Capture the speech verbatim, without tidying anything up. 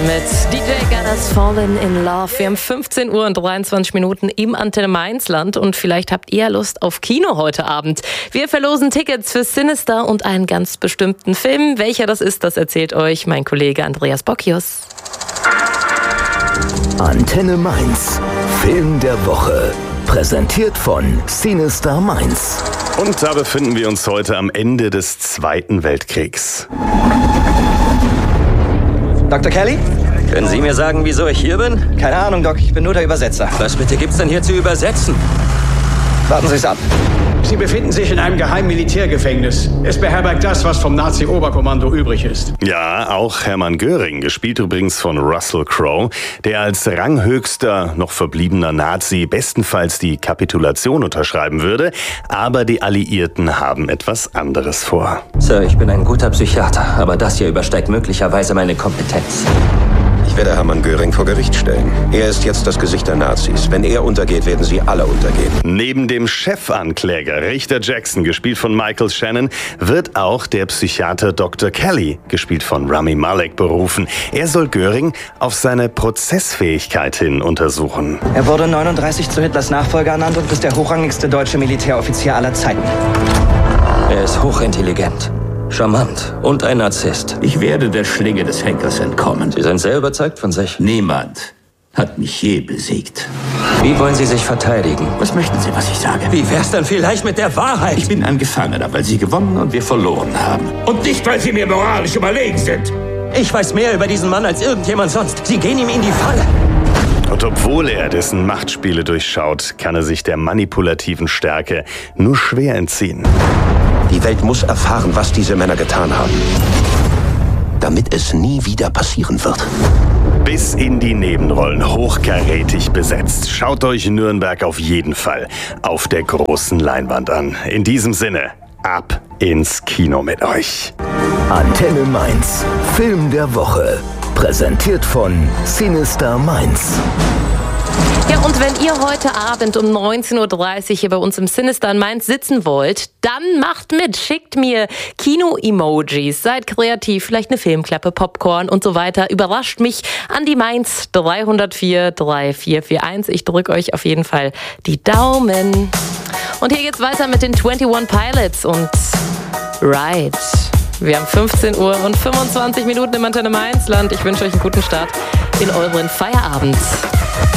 mit D J Gada's Fallen in Love. Wir haben fünfzehn Uhr und dreiundzwanzig Minuten im Antenne Mainzland und vielleicht habt ihr Lust auf Kino heute Abend. Wir verlosen Tickets für Sinister und einen ganz bestimmten Film. Welcher das ist, das erzählt euch mein Kollege Andreas Bockius. Antenne Mainz. Film der Woche. Präsentiert von Sinister Mainz. Und da befinden wir uns heute am Ende des Zweiten Weltkriegs. Doktor Kelly? Können Sie mir sagen, wieso ich hier bin? Keine Ahnung, Doc. Ich bin nur der Übersetzer. Was bitte gibt's denn hier zu übersetzen? Warten Sie es ab. Sie befinden sich in einem geheimen Militärgefängnis. Es beherbergt das, was vom Nazi-Oberkommando übrig ist. Ja, auch Hermann Göring, gespielt übrigens von Russell Crowe, der als ranghöchster, noch verbliebener Nazi bestenfalls die Kapitulation unterschreiben würde. Aber die Alliierten haben etwas anderes vor. Sir, ich bin ein guter Psychiater, aber das hier übersteigt möglicherweise meine Kompetenz. Ich werde Hermann Göring vor Gericht stellen. Er ist jetzt das Gesicht der Nazis. Wenn er untergeht, werden sie alle untergehen. Neben dem Chefankläger Richter Jackson, gespielt von Michael Shannon, wird auch der Psychiater Doktor Kelly, gespielt von Rami Malek, berufen. Er soll Göring auf seine Prozessfähigkeit hin untersuchen. Er wurde neununddreißig zu Hitlers Nachfolger ernannt und ist der hochrangigste deutsche Militäroffizier aller Zeiten. Er ist hochintelligent, charmant und ein Narzisst. Ich werde der Schlinge des Henkers entkommen. Sie sind sehr überzeugt von sich. Niemand hat mich je besiegt. Wie wollen Sie sich verteidigen? Was möchten Sie, was ich sage? Wie wär's denn vielleicht mit der Wahrheit? Ich bin ein Gefangener, weil Sie gewonnen und wir verloren haben. Und nicht, weil Sie mir moralisch überlegen sind. Ich weiß mehr über diesen Mann als irgendjemand sonst. Sie gehen ihm in die Falle. Und obwohl er dessen Machtspiele durchschaut, kann er sich der manipulativen Stärke nur schwer entziehen. Die Welt muss erfahren, was diese Männer getan haben, damit es nie wieder passieren wird. Bis in die Nebenrollen hochkarätig besetzt. Schaut euch Nürnberg auf jeden Fall auf der großen Leinwand an. In diesem Sinne, ab ins Kino mit euch. Antenne Mainz. Film der Woche. Präsentiert von Sinister Mainz. Ja, und wenn ihr heute Abend um neunzehn Uhr dreißig hier bei uns im Sinister in Mainz sitzen wollt, dann macht mit, schickt mir Kino-Emojis, seid kreativ, vielleicht eine Filmklappe, Popcorn und so weiter. Überrascht mich an die Mainz drei null vier drei vier vier eins. Ich drücke euch auf jeden Fall die Daumen. Und hier geht's weiter mit den einundzwanzig Pilots und Ride. Wir haben fünfzehn Uhr und fünfundzwanzig Minuten im Antenne Mainzland. Ich wünsche euch einen guten Start in euren Feierabend.